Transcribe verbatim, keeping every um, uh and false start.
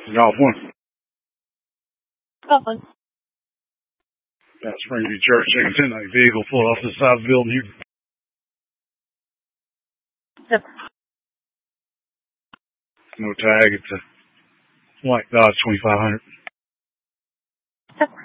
Golf one. Golf one. Got Springview Church, second ten ninety vehicle pulled off the side of the building here. Yep. No tag. It's a white Dodge twenty-five hundred. Yep.